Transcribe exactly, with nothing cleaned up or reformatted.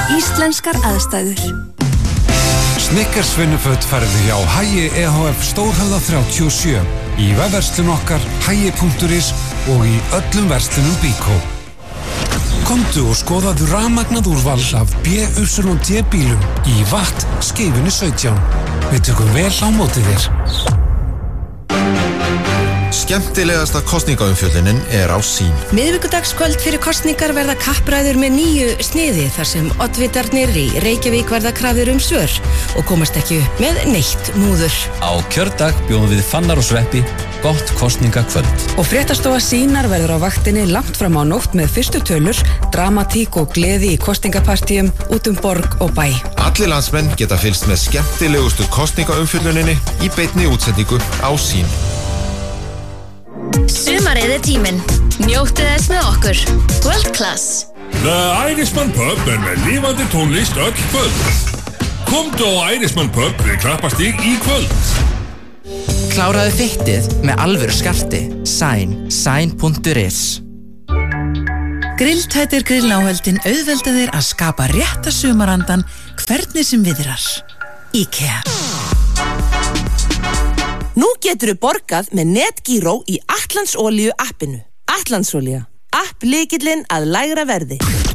Íslenskar aðstæður. Snickers vinnuföt færðu hjá Hagi E H F Stórhöfða þrjátíu og sjö, í vefverslun okkar hagi punktur is og í öllum verslunum Bíkó. Komdu og skoðaðu rafmagnað úrval af B Y D bílum í Watt Skeifunni sautján. Við tökum vel á móti þér. Skemmtilegasta kosningaumfjöllunin er á Sýn. Miðvikudagskvöld fyrir kosningar verða kappræður með nýju sniði þar sem oddvitarnir í Reykjavík verða krafðir um svör og komast ekki upp með neitt múður. Á kjördag bjóðum við Fannar og Sveppi gott kosningakvöld. Og fréttastofa Sýnar verður á vaktinni langt fram á nótt með fyrstu tölur, dramatík og gleði í kosningapartíum út um borg og bæ. Allir landsmenn geta fylgst með skemmtilegustu kosningaumfjölluninni í beinni útsendingu á Sýn. Sumarið er tíminn. Njóttu þess með okkur. World Class. The Irishman Pub er með lifandi tónlist öll kvöld. Komdu á Irishman Pub við Klappastíg í kvöld. Kláraðu fittið með alvöru skarti. Sæn, sæn punktur is. Grilltættir grilláhöldin auðvelda þér að skapa rétta sumarandan hvernig sem viðrar. IKEA. Nú geturðu borgað með NetGíró í Atlansolíu appinu. Atlansolía, app lykillinn að lægra verði.